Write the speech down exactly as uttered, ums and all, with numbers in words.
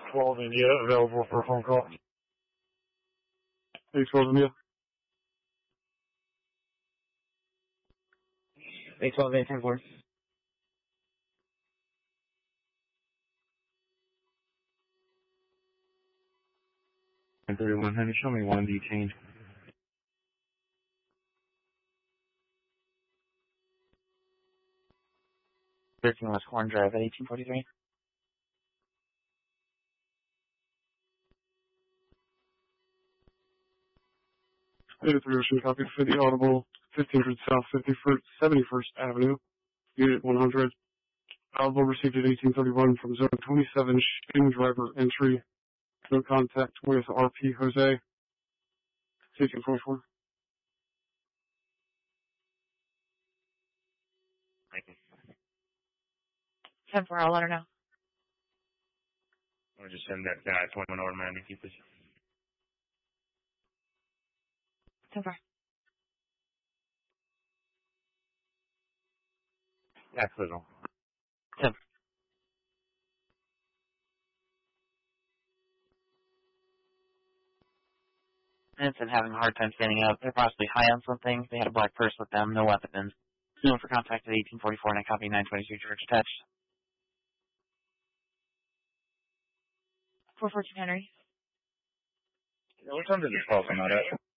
twelve India, available for a phone call. eight twelve India. eight twelve, eight ten four. And thirty-one hundred, show me one D change. thirteen West Horn Drive at eighteen forty-three. eighty-three Ocean, copy for the Audible, fifteen hundred South fifty-first, seventy-first Avenue, Unit one hundred. Audible received at eighteen thirty-one from Zone twenty-seven, shooting driver entry. No contact with R P Jose. eighteen forty-four. Thank you. ten four, I'll let her know. I'll just send that uh, twenty-one over to my Nikki, please. ten four. That's little. ten. Vincent having a hard time standing up. They're possibly high on something. They had a black purse with them, no weapons. Known for contact at eighteen forty-four, and I copy nine twenty-two, George attached. four fourteen Henry. What time did this call come out at?